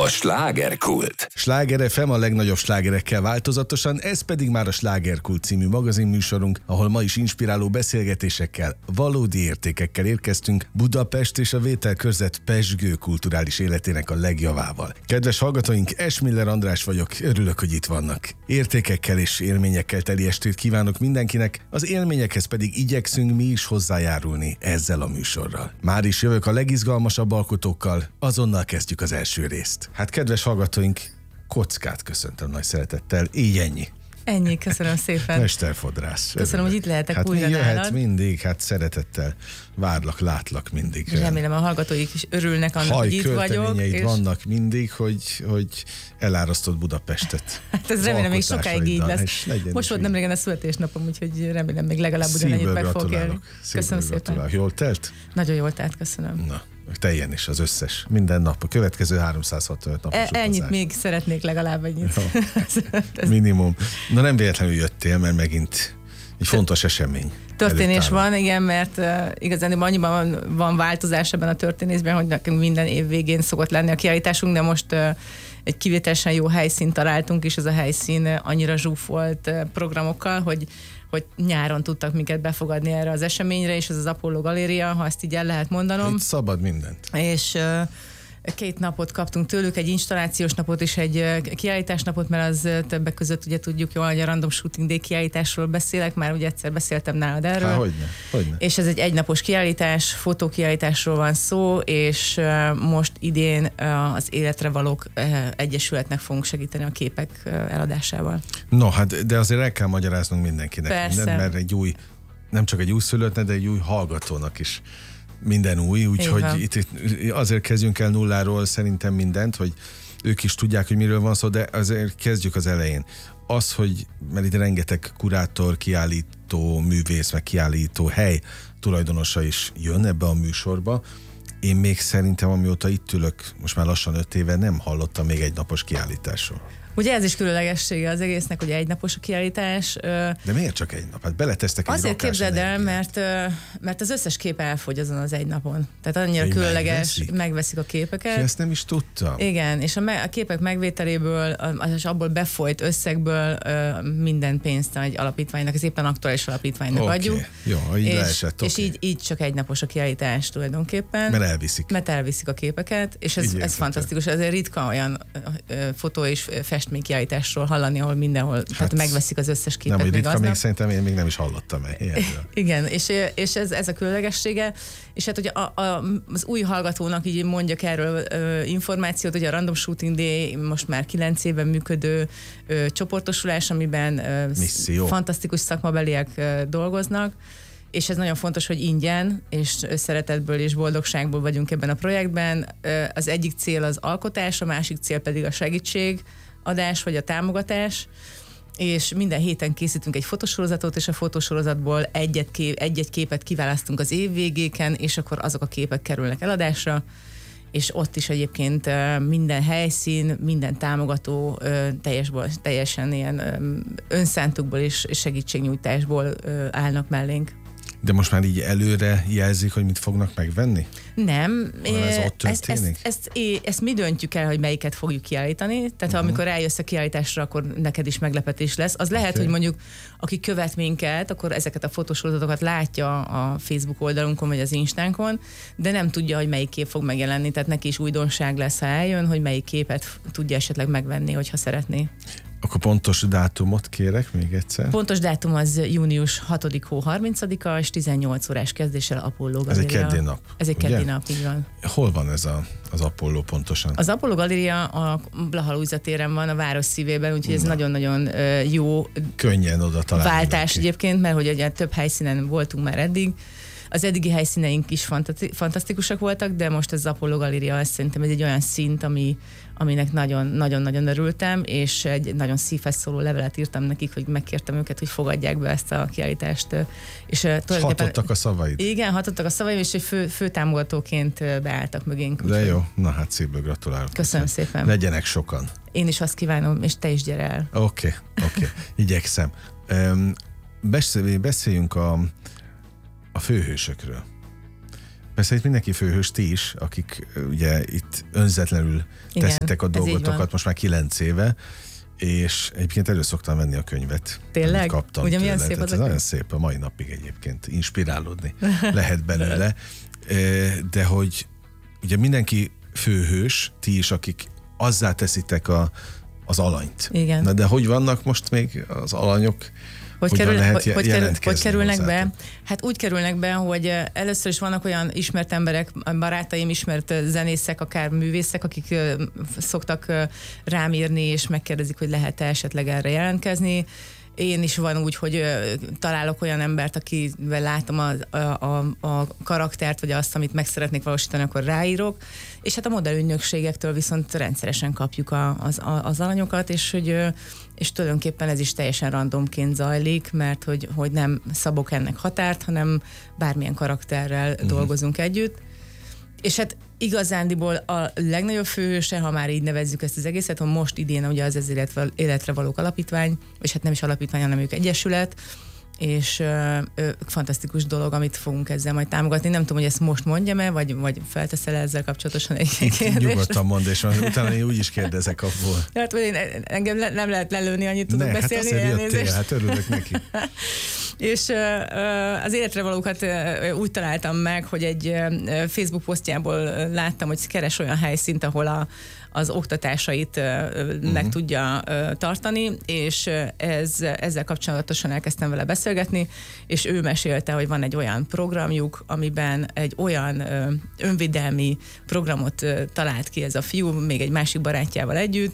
slágerkult. Sláger FM a legnagyobb slágerekkel változatosan, ez pedig már a Slágerkult című magazinműsorunk, ahol ma is inspiráló beszélgetésekkel, valódi értékekkel érkeztünk Budapest és a vételkörzet pezsgő kulturális életének a legjavával. Kedves hallgatóink, Esmiller András vagyok, örülök, hogy itt vannak. Értékekkel és élményekkel teli estét kívánok mindenkinek, az élményekhez pedig igyekszünk mi is hozzájárulni ezzel a műsorral. Már is jövök a legizgalmasabb alkotókkal, azonnal kezdjük az első részt. Hát kedves hallgatóink, Kockát köszöntöm nagy szeretettel, így ennyi. Ennyi, köszönöm szépen. Mesterfodrász. Köszönöm, hogy itt lehetek újra nálad. Jöhet nálad. mindig, szeretettel várlak, látlak mindig. Remélem a hallgatóik is örülnek annak, hogy itt vagyok. Hajkölteményeid vannak mindig, hogy elárasztod Budapestet. Hát ez remélem még sokáig így lesz. Most volt nemrégen a születésnapom, úgyhogy remélem még legalább ugyanennyit meg fog élni. Köszönöm szépen. Jól telt? Nagyon jól telt, köszönöm. Na. Teljen is az összes, minden nap, a következő 365 napos utazás. Ennyit még szeretnék, legalább ennyit. Minimum. Na nem véletlenül jöttél, mert megint egy fontos esemény. Történés van, igen, mert igazán annyiban van változás ebben a történésben, hogy nekünk minden év végén szokott lenni a kiállításunk, de most egy kivételesen jó helyszínt találtunk, és ez a helyszín annyira zsúfolt programokkal, hogy nyáron tudtak minket befogadni erre az eseményre, és ez az Apollo Galéria, ha ezt így el lehet mondanom. Itt szabad mindent. És 2 napot kaptunk tőlük, egy installációs napot és egy kiállításnapot, mert az többek között ugye tudjuk jól, hogy a Random Shooting Day kiállításról beszélek, már ugye egyszer beszéltem nálad erről. Hogyne. És ez egy egynapos kiállítás, fotókiállításról van szó, és most idén az Életre Valók Egyesületnek fogunk segíteni a képek eladásával. No, hát de azért el kell magyaráznunk mindenkinek. Persze. Mert nem csak egy újszülöttnek, de egy új hallgatónak is minden új, úgyhogy itt azért kezdjünk el nulláról szerintem mindent, hogy ők is tudják, hogy miről van szó, de azért kezdjük az elején. Az, hogy, mert itt rengeteg kurátor, kiállító, művész, meg kiállító hely tulajdonosa is jön ebbe a műsorba, én még szerintem, amióta itt ülök, most már lassan 5 éve nem hallottam még egy napos kiállításról. Ugye ez is különlegessége az egésznek, hogy egynapos a kiállítás. De miért csak egy nap? Hát beletesztek egy azért képzeld el, mert az összes kép elfogy azon az egy napon. Tehát annyira különleges, megveszik a képeket. És ezt nem is tudtam. Igen, és a képek megvételéből, és abból befolyt összegből minden pénzt egy alapítványnak, az éppen aktuális alapítványnak adjuk. Jó, így leesett. És így csak egynapos a kiállítás tulajdonképpen. Mert elviszik a képeket, és ez fantasztikus. Ezért ritka olyan fotó és festménykiállításról hallani, ahol mindenhol tehát megveszik az összes képet. Nem, ritka, még szerintem én még nem is hallottam el. Igen, és ez a különlegessége, és hát ugye az új hallgatónak így mondjak erről információt, hogy a Random Shooting Day most már 9 éven működő csoportosulás, amiben fantasztikus szakmabeliek dolgoznak, és ez nagyon fontos, hogy ingyen, és szeretetből és boldogságból vagyunk ebben a projektben. Az egyik cél az alkotás, a másik cél pedig a segítségadás, vagy a támogatás, és minden héten készítünk egy fotosorozatot, és a fotosorozatból egy-egy képet kiválasztunk az év végéken, és akkor azok a képek kerülnek eladásra, és ott is egyébként minden helyszín, minden támogató teljesen ilyen önszántukból és segítségnyújtásból állnak mellénk. De most már így előre jelzik, hogy mit fognak megvenni? Nem. Ez ott történik? Ezt mi döntjük el, hogy melyiket fogjuk kiállítani. Tehát amikor eljössz a kiállításra, akkor neked is meglepetés lesz. Az lehet, hogy mondjuk aki követ minket, akkor ezeket a fotósorozatokat látja a Facebook oldalunkon, vagy az Instánkon, de nem tudja, hogy melyik kép fog megjelenni. Tehát neki is újdonság lesz, ha eljön, hogy melyik képet tudja esetleg megvenni, hogyha szeretné. Akkor pontos dátumot kérek még egyszer. Pontos dátum az június 6. hó 30-a, és 18 órás kezdéssel Apollo Galéria. Ez egy keddi nap. Ez egy keddi nap, így van. Hol van ez az Apollo pontosan? Az Apollo Galéria a Blaha Lujza téren van, a város szívében, úgyhogy ez nagyon-nagyon jó könnyen oda találni váltás egyébként, mert hogy ugye több helyszínen voltunk már eddig. Az eddigi helyszíneink is fantasztikusak voltak, de most ez az Apollo Galéria, szerintem ez egy olyan szint, aminek nagyon-nagyon örültem, és egy nagyon szívhez szóló levelet írtam nekik, hogy megkértem őket, hogy fogadják be ezt a kiállítást. És hatottak a szavaid? Igen, hatottak a szavaim, és egy fő támogatóként beálltak mögénk. De jó, na hát szívből gratulálok. Köszönöm szépen. Legyenek sokan. Én is azt kívánom, és te is gyere el. Oké. Igyekszem. Beszéljünk a főhősökről. Persze itt mindenki főhős, ti is, akik ugye itt önzetlenül teszitek a dolgotokat most már 9 éve, és egyébként elő szoktam venni a könyvet. Tényleg? Kaptam ugye tőle. milyen szép az ez nagyon szép a mai napig egyébként, inspirálódni lehet belőle, de hogy ugye mindenki főhős, ti is, akik azzá teszitek az alanyt. Igen. Na de hogy vannak most még az alanyok? Hogy kerülnek be? Hát úgy kerülnek be, hogy először is vannak olyan ismert emberek, barátaim, ismert zenészek, akár művészek, akik szoktak rám írni, és megkérdezik, hogy lehet-e esetleg erre jelentkezni. Én is van úgy, hogy találok olyan embert, akivel látom a karaktert, vagy azt, amit meg szeretnék valósítani, akkor ráírok. És hát a modellügynökségektől viszont rendszeresen kapjuk az alanyokat, és tulajdonképpen ez is teljesen randomként zajlik, mert hogy nem szabok ennek határt, hanem bármilyen karakterrel dolgozunk együtt. És hát igazándiból a legnagyobb főhőse, ha már így nevezzük ezt az egészet, hogy most idén ugye az Ez Életre Valók Alapítvány, és hát nem is alapítvány, hanem ők egyesület, és fantasztikus dolog, amit fogunk ezzel majd támogatni. Nem tudom, hogy ezt most mondjam-e, vagy felteszel ezzel kapcsolatosan egy kérdést. Nyugodtan mondd, és utána én úgy is kérdezek abból. Hát engem nem lehet lelőni, annyit tudok beszélni. Hát azért jöttél, hát örülök neki. És az életre valókat úgy találtam meg, hogy egy Facebook posztjából láttam, hogy keres olyan helyszínt, ahol az oktatásait meg tudja tartani, és ezzel kapcsolatosan elkezdtem vele beszélgetni, és ő mesélte, hogy van egy olyan programjuk, amiben egy olyan önvédelmi programot talált ki ez a fiú, még egy másik barátjával együtt,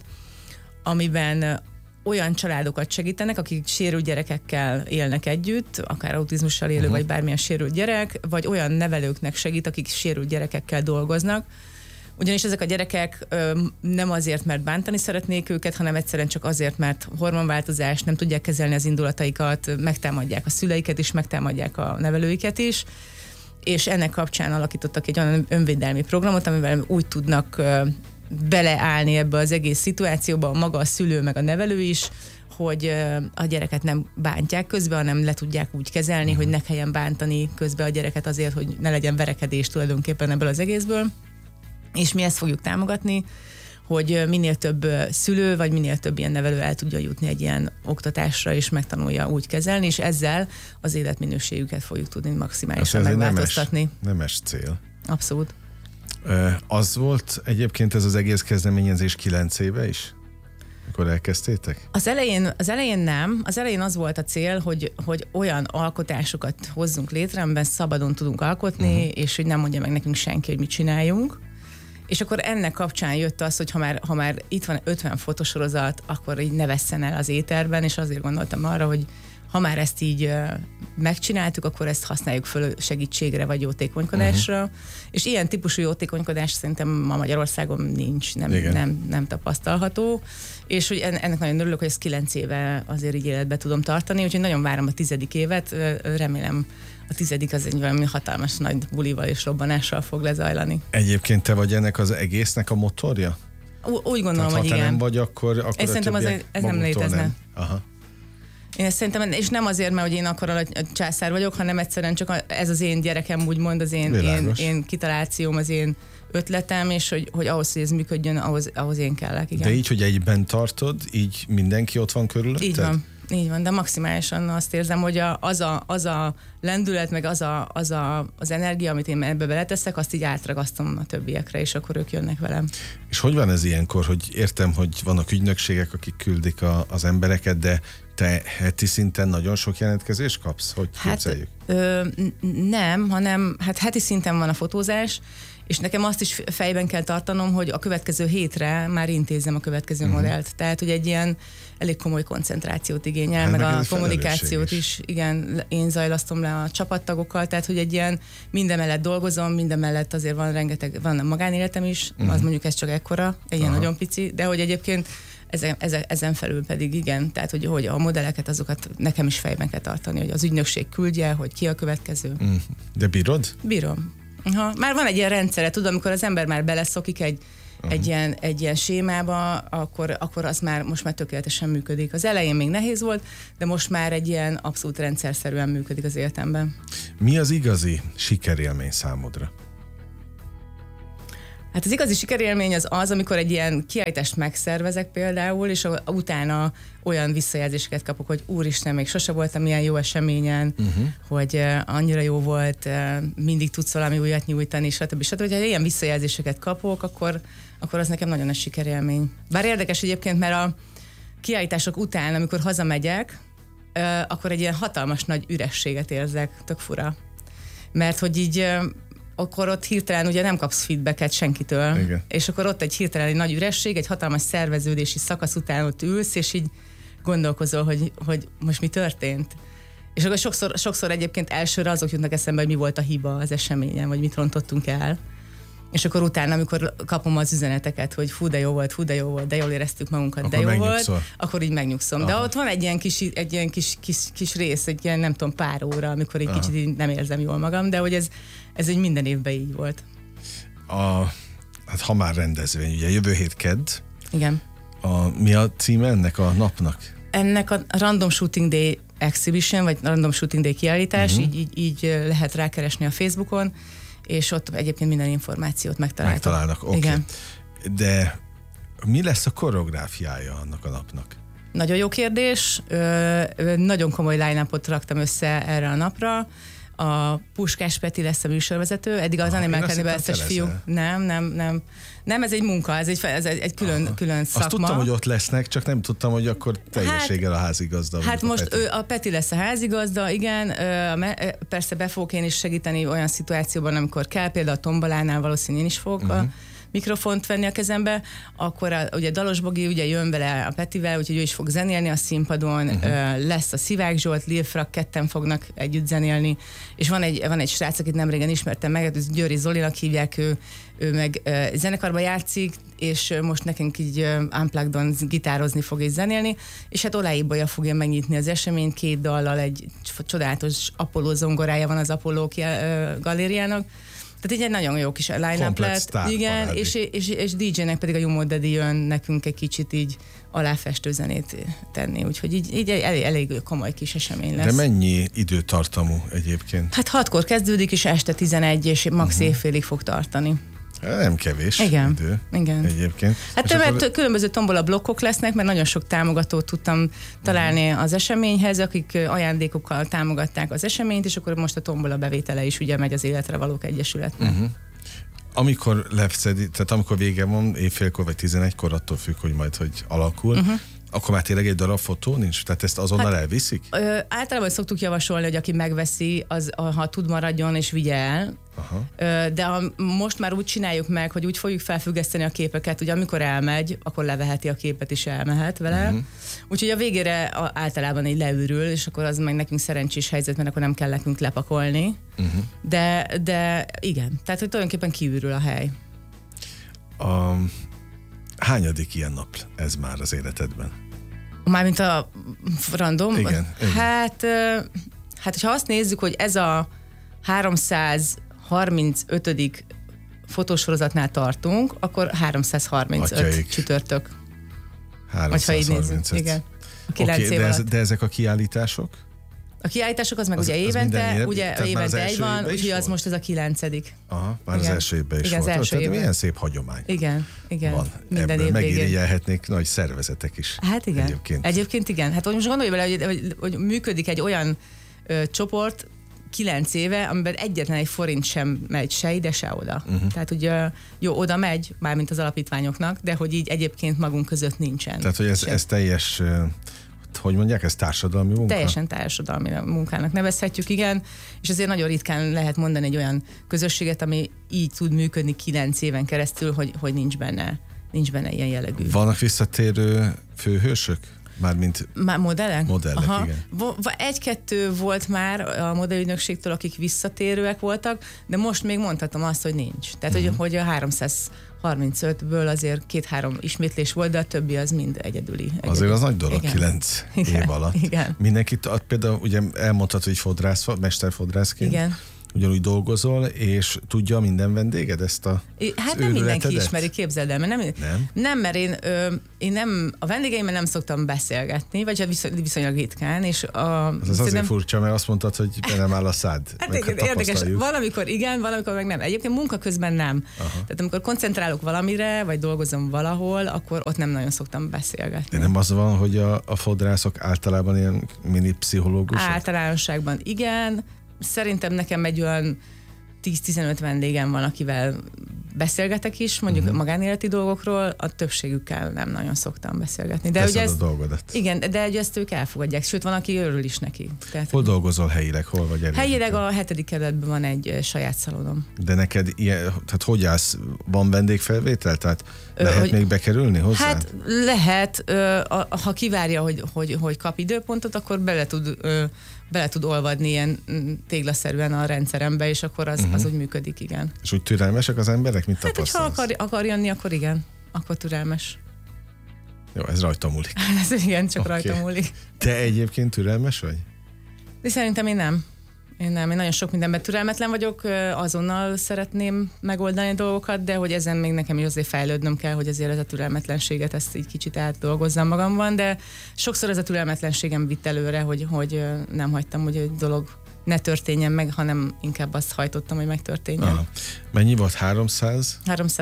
amiben olyan családokat segítenek, akik sérült gyerekekkel élnek együtt, akár autizmussal élő, vagy bármilyen sérült gyerek, vagy olyan nevelőknek segít, akik sérült gyerekekkel dolgoznak. Ugyanis ezek a gyerekek nem azért, mert bántani szeretnék őket, hanem egyszerűen csak azért, mert hormonváltozás, nem tudják kezelni az indulataikat, megtámadják a szüleiket is, megtámadják a nevelőiket is, és ennek kapcsán alakítottak egy olyan önvédelmi programot, amivel úgy tudnak beleállni ebbe az egész szituációba, maga a szülő, meg a nevelő is, hogy a gyereket nem bántják közben, hanem le tudják úgy kezelni, hogy ne kelljen bántani közben a gyereket azért, hogy ne legyen verekedés tulajdonképpen ebből az egészből. És mi ezt fogjuk támogatni, hogy minél több szülő, vagy minél több ilyen nevelő el tudja jutni egy ilyen oktatásra, és megtanulja úgy kezelni, és ezzel az életminőségüket fogjuk tudni maximálisan megváltoztatni. Nemes cél. Abszolút. Az volt egyébként ez az egész kezdeményezés 9 éve is? Mikor elkezdtétek? Az elején nem. Az elején az volt a cél, hogy olyan alkotásokat hozzunk létre, amiben szabadon tudunk alkotni, és hogy nem mondja meg nekünk senki, hogy mit csináljunk. És akkor ennek kapcsán jött az, hogy ha már itt van 50 fotósorozat, akkor így ne vesszen el az éterben, és azért gondoltam arra, hogy ha már ezt így megcsináltuk, akkor ezt használjuk föl segítségre vagy jótékonykodásra. És ilyen típusú jótékonykodás szerintem ma Magyarországon nincs, nem tapasztalható. És hogy ennek nagyon örülök, hogy ezt 9 éve azért így életbe tudom tartani, úgyhogy nagyon várom a 10. évet, remélem a 10. az egy valami hatalmas nagy bulival és robbanással fog lezajlani. Egyébként te vagy ennek az egésznek a motorja? Úgy gondolom, tehát, hogy igen. Ha te nem vagy, akkor én szerintem ez nem létezne. Nem. Aha. Én ezt szerintem, és nem azért, mert hogy én akkor a császár vagyok, hanem egyszerűen csak ez az én gyerekem, úgymond az én kitalációm, az én ötletem, és hogy ahhoz, hogy ez működjön, ahhoz én kellek. Igen. De így, hogy egyben tartod, így mindenki ott van körülötted? Így van, de maximálisan azt érzem, hogy az a lendület, meg az energia, amit én ebbe beleteszek, azt így átragasztom a többiekre, és akkor ők jönnek velem. És hogy van ez ilyenkor, hogy értem, hogy vannak ügynökségek, akik küldik az embereket, de te heti szinten nagyon sok jelentkezést kapsz? Hogy képzeljük? Nem, hanem heti szinten van a fotózás, és nekem azt is fejben kell tartanom, hogy a következő hétre már intézem a következő modellt. Tehát, hogy egy ilyen elég komoly koncentrációt igényel, meg a kommunikációt is. Igen, én zajlasztom le a csapattagokkal, tehát, hogy egy ilyen minden mellett dolgozom, minden mellett azért van a magánéletem is, az mondjuk ez csak ekkora, egy ilyen nagyon pici, de hogy egyébként ezen felül pedig igen, tehát hogy a modelleket, azokat nekem is fejben kell tartani, hogy az ügynökség küldje, hogy ki a következő. De bírod? Bírom. Már van egy ilyen rendszere, tudod, amikor az ember már beleszokik egy ilyen sémába, akkor az most már tökéletesen működik. Az elején még nehéz volt, de most már egy ilyen abszolút rendszerszerűen működik az életemben. Mi az igazi sikerélmény számodra? Hát az igazi sikerélmény az, amikor egy ilyen kiállítást megszervezek például, és utána olyan visszajelzéseket kapok, hogy úristen, még sose voltam ilyen jó eseményen, hogy annyira jó volt, mindig tudsz valami újat nyújtani, stb. Hogyha ilyen visszajelzéseket kapok, akkor az nekem nagyon egy sikerélmény. Bár érdekes egyébként, mert a kiállítások után, amikor hazamegyek, akkor egy ilyen hatalmas nagy ürességet érzek, tök fura. Mert hogy így akkor ott hirtelen ugye nem kapsz feedbacket senkitől. Igen. És akkor ott egy hirtelen egy nagy üresség, egy hatalmas szerveződési szakasz után ott ülsz, és így gondolkozol, hogy most mi történt. És akkor sokszor egyébként elsőre azok jutnak eszembe, hogy mi volt a hiba az eseményen, vagy mit rontottunk el. És akkor utána, amikor kapom az üzeneteket, hogy fú, de jó volt, de jól éreztük magunkat, akkor de jó volt, akkor így megnyugszom. Aha. De ott van egy ilyen kis rész, egy ilyen nem tudom, pár óra, amikor egy kicsit így nem érzem jól magam, de hogy ez egy minden évben így volt. Hát ha már rendezvény, ugye jövő hét kedd. Igen. Mi a címe ennek a napnak? Ennek a Random Shooting Day Exhibition, vagy Random Shooting Day kiállítás, így lehet rákeresni a Facebookon, és ott egyébként minden információt megtalálnak. Okay. Igen. De mi lesz a koreográfiája annak a napnak? Nagyon jó kérdés. Nagyon komoly line-upot raktam össze erre a napra. A Puskás Peti lesz a műsorvezető, eddig az Animal Cannibal-es fiú. Nem, ez egy munka, ez egy külön szakma. Azt tudtam, hogy ott lesznek, csak nem tudtam, hogy akkor teljességgel a házigazda. Hát most a Peti lesz a házigazda, igen, persze be fogok én is segíteni olyan szituációban, amikor kell, például a tombolánál valószínűleg én is fogok a mikrofont venni a kezembe, akkor ugye Dalos Bogi ugye jön vele a Petivel, úgyhogy ő is fog zenélni a színpadon, lesz a Szivák Zsolt, Lil Frak, ketten fognak együtt zenélni, és van egy srác, akit nemrégen ismertem meg, Győri Zolinak hívják, ő meg zenekarban játszik, és most nekünk így Unplugged-on gitározni fog és zenélni, és hát Olá Ibolya fogja megnyitni az eseményt 2 dallal, egy csodálatos Apollo zongorája van az Apollo galériának. Tehát így egy nagyon jó kis line-up lett. Igen, és DJ-nek pedig a Jumo Daddy jön nekünk egy kicsit így aláfestő zenét tenni, úgyhogy így elég komoly kis esemény lesz. De mennyi időtartamú egyébként? Hát 6-kor kezdődik, és este 11, és max évfélig fog tartani. Nem kevés idő egyébként. Hát mert különböző tombola blokkok lesznek, mert nagyon sok támogatót tudtam találni az eseményhez, akik ajándékokkal támogatták az eseményt, és akkor most a tombola bevétele is ugye megy az Életre Valók Egyesületnek. Amikor lefszedi, tehát amikor vége van, évfélkor vagy 11-kor, attól függ, hogy majd hogy alakul, akkor már tényleg egy darab fotó nincs? Tehát ezt azonnal elviszik? Általában szoktuk javasolni, hogy aki megveszi, az, ha tud, maradjon és vigye el. De most már úgy csináljuk meg, hogy úgy fogjuk felfüggeszteni a képeket, hogy amikor elmegy, akkor leveheti a képet és elmehet vele. Úgyhogy a végére általában így leürül, és akkor az meg nekünk szerencsés helyzet, mert akkor nem kell nekünk lepakolni. De igen, tehát hogy tulajdonképpen kiürül a hely. Hányadik ilyen nap ez már az életedben? Mármint a random? Igen. Hát, hogyha azt nézzük, hogy ez a 335. fotósorozatnál tartunk, akkor 335 Atyaik. Csütörtök. 335. Igen. A 9 év alatt. De ezek a kiállítások? A kiállítások az meg ugye évente, évente egy van, úgyhogy az most ez a 9. Aha, már az első évben is volt. Tehát milyen szép hagyomány. Igen. Van. Minden ebből megirigyelhetnék nagy szervezetek is. Hát igen. Egyébként igen. Hát most gondolj bele, hogy működik egy olyan csoport 9 éve, amiben egyetlen egy forint sem megy se ide, se oda. Tehát, hogy jó, oda megy, mármint az alapítványoknak, de hogy így egyébként magunk között nincsen. Tehát, hogy ez teljes... Hogy mondják, ez társadalmi munka? Teljesen társadalmi munkának nevezhetjük, igen, és azért nagyon ritkán lehet mondani egy olyan közösséget, ami így tud működni 9 éven keresztül, hogy nincs benne ilyen jellegű. Vannak visszatérő főhősök? Mármint modellek? Modellek, igen. Egy-kettő volt már a modellügynökségtől, akik visszatérőek voltak, de most még mondhatom azt, hogy nincs. Tehát, hogy a 335-ből azért 2-3 ismétlés volt, de a többi az mind egyedüli. Azért az nagy dolog, 9 év alatt. Igen. Mindenkit, például ugye elmondhatod, hogy mesterfodrászként. Igen. ugyanúgy dolgozol, és tudja minden vendéged ezt a Hát nem mindenki ismeri, képzeld el, mert nem, mert én nem, a vendégeimmel nem szoktam beszélgetni, vagy viszonylag ritkán, és az azért furcsa, mert azt mondtad, hogy nem áll a szád. Hát érdekes, valamikor igen, valamikor meg nem. Egyébként munka közben nem. Aha. Tehát amikor koncentrálok valamire, vagy dolgozom valahol, akkor ott nem nagyon szoktam beszélgetni. De nem az van, hogy a fodrászok általában ilyen mini pszichológusok? Általánosságban igen. Szerintem nekem egy olyan 10-15 vendégem van, akivel beszélgetek is, mondjuk magánéleti dolgokról, a többségükkel nem nagyon szoktam beszélgetni. De ugye a dolgodat. Igen, de ugye ezt ők elfogadják, sőt van, aki örül is neki. Tehát, hol dolgozol helyileg, hol vagy elérhető? Helyileg a 7. kerületben van egy saját szalonom. De neked ilyen, tehát hogy állsz, van vendégfelvétel? Tehát lehet még bekerülni hozzá? Hát lehet, ha kivárja, hogy kap időpontot, akkor bele tud olvadni ilyen téglaszerűen a rendszerembe, és akkor az úgy működik, igen. És úgy türelmesek az emberek, mint tapasztalsz? Hát, hogyha akar jönni, akkor igen, akkor türelmes. Jó, ez rajta múlik. Ez igen, csak rajta múlik. Te egyébként türelmes vagy? De szerintem én nem. Én nagyon sok mindenben türelmetlen vagyok, azonnal szeretném megoldani a dolgokat, de hogy ezen még nekem is azért fejlődnöm kell, hogy azért ez a türelmetlenséget ezt így kicsit átdolgozzam magamban, de sokszor ez a türelmetlenségem vitt előre, hogy nem hagytam, hogy egy dolog ne történjen meg, hanem inkább azt hajtottam, hogy megtörténjen. Aha. Mennyi volt? 300?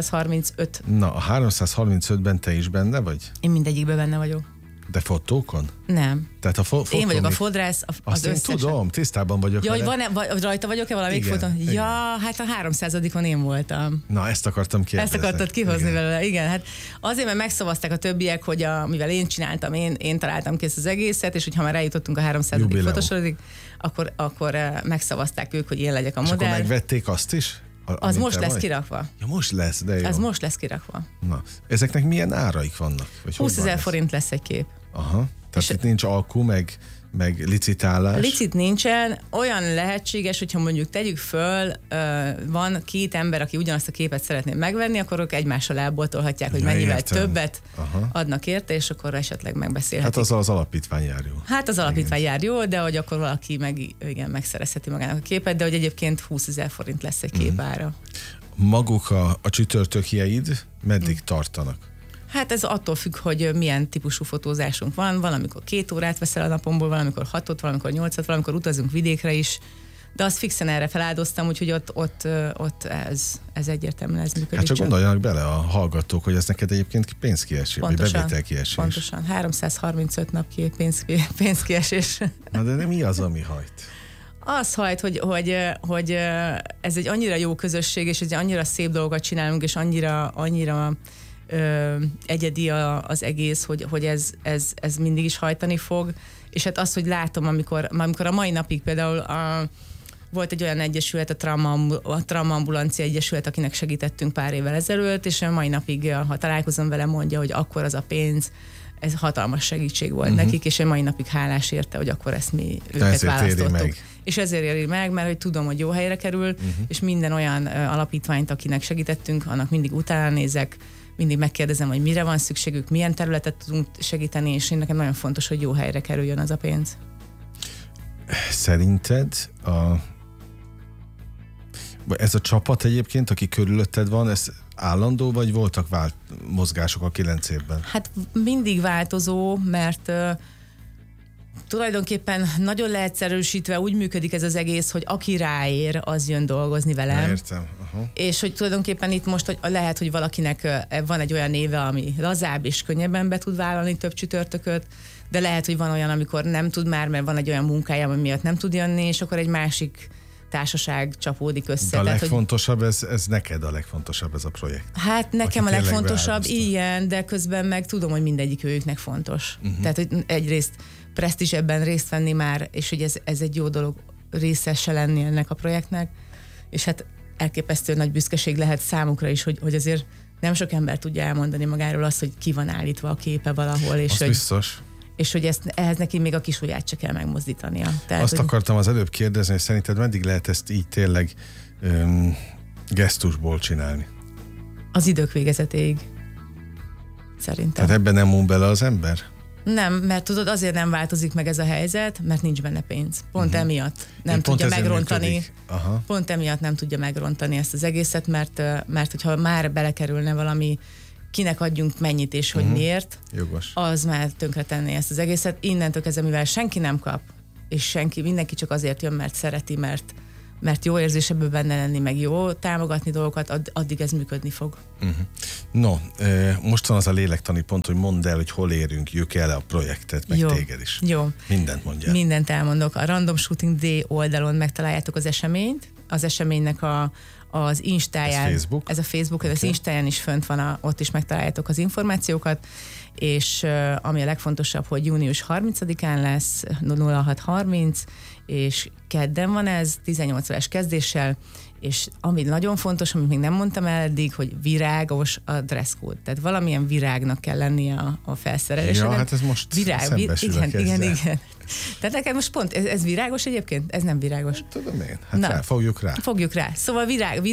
335. Na, a 335-ben te is benne vagy? Én mindegyikben benne vagyok. De fotókon? Nem. Tehát én vagyok a fodrász, azt én tudom, tisztában vagyok. Ja, hogy rajta vagyok-e valamelyik fotón? Ja, hát a 300-on én voltam. Na, ezt akartam kérdezni. Ezt akartad kihozni belőle, igen. Hát azért, mert megszavazták a többiek, hogy mivel én csináltam, én találtam ki ezt az egészet, és hogyha már eljutottunk a 300. fotosorodig, akkor megszavazták ők, hogy én legyek a modell. És akkor megvették azt is? Az most lesz kirakva. Ja, most lesz, de jó. Az most lesz kirakva. Na, ezeknek milyen áraik vannak? 20 000 forint lesz egy kép. Aha, tehát itt nincs alkú, meg licitálás? Licit nincsen, olyan lehetséges, hogyha mondjuk tegyük föl, van két ember, aki ugyanazt a képet szeretné megvenni, akkor ők egymással elboltolhatják, hogy mennyivel többet adnak érte, és akkor esetleg megbeszélhetik. Hát az alapítvány jár jó. Hát az alapítvány jár jó, de hogy akkor valaki megszerezheti magának a képet, de hogy egyébként 20 000 forint lesz egy képára. Maguk a csütörtökjeid meddig tartanak? Hát ez attól függ, hogy milyen típusú fotózásunk van. Valamikor 2 órát veszel a napomból, valamikor 6-ot, valamikor 8-at, valamikor utazunk vidékre is. De azt fixen erre feláldoztam, úgyhogy ott ez egyértelműen ez működik. Hát csak gondoljanak bele a hallgatók, hogy ez neked egyébként pénzkiesés, vagy bevételkiesés. Pontosan, 335 nap pénzkiesés. Na de mi az, ami hajt? Az hajt, hogy ez egy annyira jó közösség, és egy annyira szép dolgot csinálunk, és annyira egyedi az egész, hogy ez mindig is hajtani fog, és hát az, hogy látom, amikor a mai napig például volt egy olyan egyesület, a Traumaambulancia Egyesület, akinek segítettünk pár évvel ezelőtt, és a mai napig, ha találkozom vele, mondja, hogy akkor az a pénz, ez hatalmas segítség volt nekik, és a mai napig hálás érte, hogy akkor ezt mi őket választottuk. És ezért éri meg, mert hogy tudom, hogy jó helyre kerül, és minden olyan alapítványt, akinek segítettünk, annak mindig utána nézek, mindig megkérdezem, hogy mire van szükségük, milyen területet tudunk segíteni, és én nekem nagyon fontos, hogy jó helyre kerüljön az a pénz. Szerinted ez a csapat egyébként, aki körülötted van, ez állandó, vagy voltak mozgások a 9 évben? Hát mindig változó, mert tulajdonképpen nagyon leegyszerűsítve úgy működik ez az egész, hogy aki ráér, az jön dolgozni velem. Értem. És hogy tulajdonképpen itt most hogy lehet, hogy valakinek van egy olyan néve, ami lazább és könnyebben be tud vállalni több csütörtököt, de lehet, hogy van olyan, amikor nem tud már, mert van egy olyan munkája, ami miatt nem tud jönni, és akkor egy másik társaság csapódik össze. De a legfontosabb, ez neked a legfontosabb ez a projekt. Hát nekem a legfontosabb, ilyen, de közben meg tudom, hogy mindegyik őknek fontos. Tehát, hogy egyrészt presztízs ebben részt venni már, és hogy ez egy jó dolog részese lenni ennek a projektnek, és hát elképesztő nagy büszkeség lehet számukra is, hogy azért nem sok ember tudja elmondani magáról azt, hogy ki van állítva a képe valahol, és hogy, biztos. És hogy ehhez neki még a kis ujját se kell megmozdítania. Tehát, azt akartam az előbb kérdezni, hogy szerinted meddig lehet ezt így tényleg gesztusból csinálni? Az idők végezetéig. Szerintem. Tehát ebben nem mond bele az ember? Nem, mert tudod, azért nem változik meg ez a helyzet, mert nincs benne pénz. Pont emiatt nem tudja megrontani. Pont emiatt nem tudja megrontani ezt az egészet, mert hogyha már belekerülne valami, kinek adjunk mennyit és hogy miért, jogos, az már tönkretenné ezt az egészet. Innentől kezdve, mivel senki nem kap, és mindenki csak azért jön, mert szereti, mert jó érzés ebből benne lenni, meg jó támogatni dolgokat, addig ez működni fog. No, most van az a lélektani pont, hogy mondd el, hogy hol érünk el a projektet, meg téged is. Jó. Mindent mondjál. Mindent elmondok. A Random Shooting Day oldalon megtaláljátok az eseményt. Az eseménynek az Instáján. Ez a Facebook, okay. Az Instáján is fönt van, ott is megtaláljátok az információkat, és ami a legfontosabb, hogy június 30-án lesz, 06:30, és kedden van ez, 18 órás kezdéssel, és ami nagyon fontos, amit még nem mondtam el eddig, hogy virágos a dresscode. Tehát valamilyen virágnak kell lennie a felszerelésnek. Ja, hát ez most szembesülök igen. Tehát nekem most pont, ez virágos egyébként? Ez nem virágos. Tudom én, hát fogjuk rá. Szóval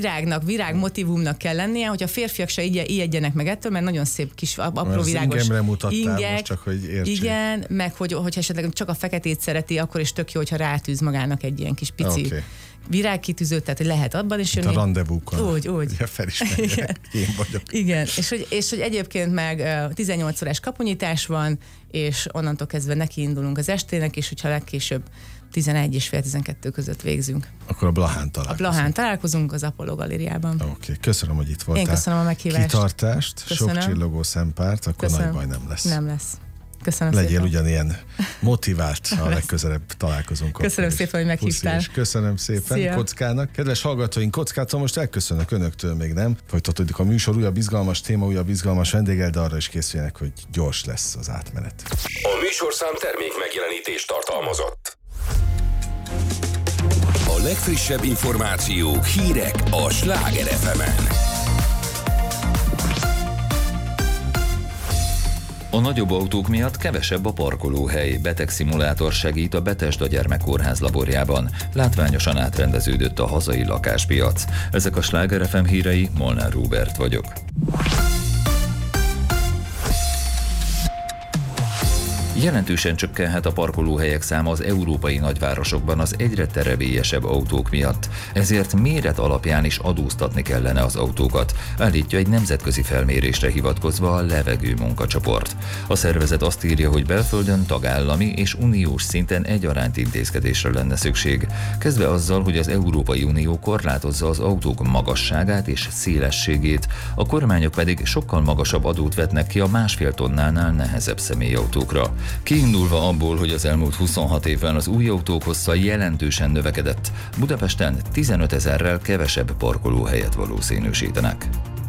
virág motivumnak kell lennie, hogy a férfiak se ijedjenek meg ettől, mert nagyon szép kis apró virágos ingemre mutattál most, csak hogy értsék. Igen, meg hogyha esetleg csak a feketét szereti, akkor is tök jó, hogyha rátűz magának egy ilyen kis pici virágkitűzőt, tehát hogy lehet abban is jönni. Itt a rendezvúkon. Úgy. Ja, felismerjek, én vagyok. Igen, és hogy egyébként meg 18 órás kapunyítás van, és onnantól kezdve nekiindulunk az estének, és hogyha legkésőbb 11 és fél 12 között végzünk. Akkor a Blahán találkozunk. A Blahán találkozunk az Apollo galériában. Oké, köszönöm, hogy itt voltál. Én köszönöm a meghívást. Kitartást, sok csillogó szempárt, akkor nagy baj nem lesz. Nem lesz. Köszönöm Legyél szépen. Ugyanilyen motivált, ha legközelebb találkozunk. Köszönöm szépen, hogy meghívtál. Köszönöm szépen. Szia. Kockának. Kedves hallgatóink, Kockától most elköszönök önöktől, még nem. Folytatódik a műsor, újabb izgalmas téma, újabb izgalmas vendéggel, de arra is készüljenek, hogy gyors lesz az átmenet. A műsorszám termék megjelenítést tartalmazott. A legfrissebb információk, hírek a Sláger FM-en. A nagyobb autók miatt kevesebb a parkolóhely. Betegszimulátor segít a Betesda Gyermekkórház laborjában. Látványosan átrendeződött a hazai lakáspiac. Ezek a Sláger FM hírei, Molnár Róbert vagyok. Jelentősen csökkenhet a parkolóhelyek száma az európai nagyvárosokban az egyre terevélyesebb autók miatt. Ezért méret alapján is adóztatni kellene az autókat, állítja egy nemzetközi felmérésre hivatkozva a Levegő munkacsoport. A szervezet azt írja, hogy belföldön tagállami és uniós szinten egyaránt intézkedésre lenne szükség. Kezdve azzal, hogy az Európai Unió korlátozza az autók magasságát és szélességét, a kormányok pedig sokkal magasabb adót vetnek ki a 1,5 tonnánál nehezebb személyautókra. Kiindulva abból, hogy az elmúlt 26 évben az új autók hossza jelentősen növekedett, Budapesten 15 000-rel kevesebb parkolóhelyet valószínűsítenek.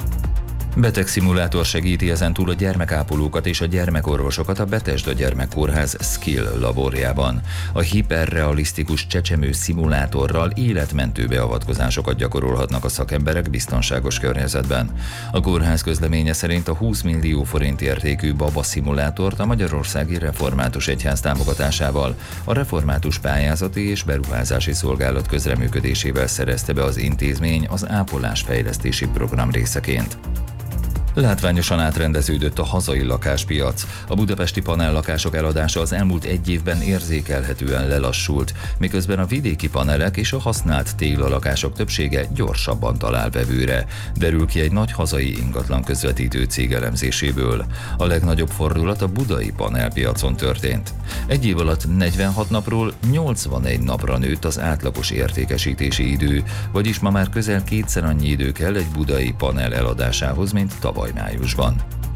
Betegszimulátor segíti ezentúl a gyermekápolókat és a gyermekorvosokat a Betesda Gyermekkórház Skill laborjában. A hiperrealisztikus csecsemő szimulátorral életmentő beavatkozásokat gyakorolhatnak a szakemberek biztonságos környezetben. A kórház közleménye szerint a 20 millió forint értékű baba szimulátort a Magyarországi Református Egyház támogatásával, a Református Pályázati és Beruházási Szolgálat közreműködésével szerezte be az intézmény az ápolásfejlesztési program részeként. Látványosan átrendeződött a hazai lakáspiac. A budapesti panellakások eladása az elmúlt egy évben érzékelhetően lelassult, miközben a vidéki panelek és a használt téglalakások többsége gyorsabban talál vevőre, derül ki egy nagy hazai ingatlan közvetítő cég elemzéséből. A legnagyobb fordulat a budai panelpiacon történt. Egy év alatt 46 napról 81 napra nőtt az átlagos értékesítési idő, vagyis ma már közel 2-szer annyi idő kell egy budai panel eladásához, mint tavaly májusban.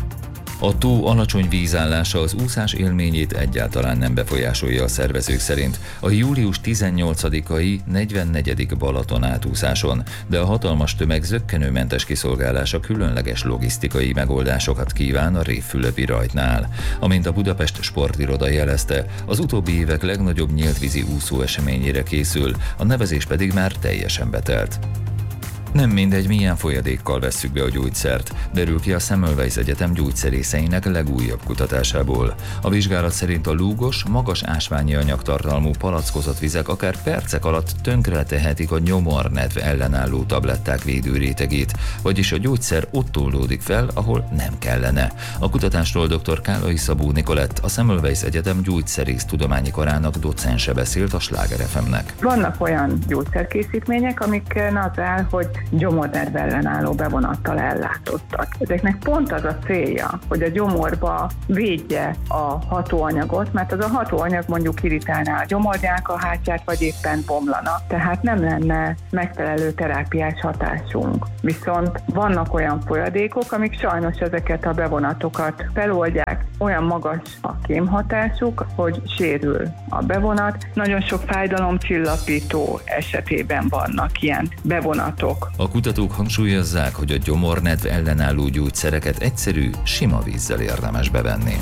A tó alacsony vízállása az úszás élményét egyáltalán nem befolyásolja a szervezők szerint a július 18-ai 44. Balaton átúszáson, de a hatalmas tömeg zökkenőmentes kiszolgálása különleges logisztikai megoldásokat kíván a Révfülöpi rajtnál. Amint a Budapest sportiroda jelezte, az utóbbi évek legnagyobb nyíltvízi úszó eseményére készül, a nevezés pedig már teljesen betelt. Nem mindegy, milyen folyadékkal vesszük be a gyógyszert, derül ki a Semmelweis Egyetem gyógyszerészeinek legújabb kutatásából. A vizsgálat szerint a lúgos, magas ásványi anyagtartalmú palackozott vizek akár percek alatt tönkretehetik a nyomornedv ellenálló tabletták védőrétegét, vagyis a gyógyszer ott toldódik fel, ahol nem kellene. A kutatásról dr. Kállai Szabó Nikolett, a Semmelweis Egyetem gyógyszerész tudományi karának docense beszélt a Sláger FM-nek. Vannak olyan gyógyszerkészítmények, amiken az áll, hogy gyomornedv ellenálló bevonattal ellátottak. Ezeknek pont az a célja, hogy a gyomorba védje a hatóanyagot, mert az a hatóanyag mondjuk irritálná a gyomornyálkahártyát, vagy éppen bomlana. Tehát nem lenne megfelelő terápiás hatásunk. Viszont vannak olyan folyadékok, amik sajnos ezeket a bevonatokat feloldják, olyan magas a kémhatásuk, hogy sérül a bevonat. Nagyon sok fájdalomcsillapító esetében vannak ilyen bevonatok. A kutatók hangsúlyozzák, hogy a gyomornedv ellenálló gyógyszereket egyszerű, sima vízzel érdemes bevenni.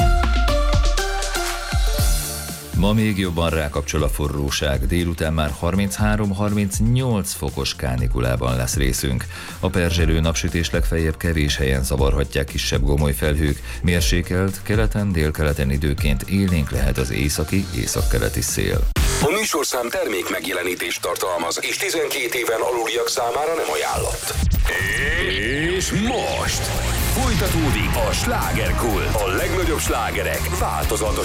Ma még jobban rákapcsol a forróság, délután már 33-38 fokos kánikulában lesz részünk. A perzselő napsütés legfeljebb kevés helyen zavarhatják kisebb gomoly felhők, mérsékelt, keleten, délkeleten időként élénk lehet az északi-északkeleti szél. A műsorszám termék megjelenítést tartalmaz, és 12 éven aluliak számára nem ajánlott. És most folytatódik a Slágerkult. A legnagyobb slágerek változatosan